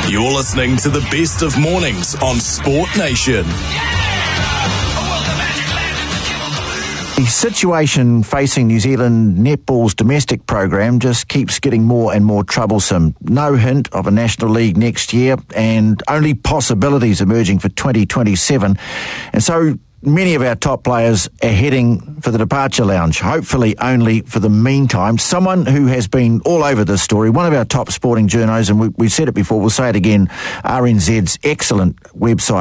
You're listening to the best of mornings on Sport Nation. The situation facing New Zealand netball's domestic program just keeps getting more and more troublesome. No hint of a National League next year and only possibilities emerging for 2027. And so many of our top players are heading for the departure lounge, hopefully only for the meantime. Someone who has been all over this story, one of our top sporting journos, and we've said it before, we'll say it again, RNZ's excellent website,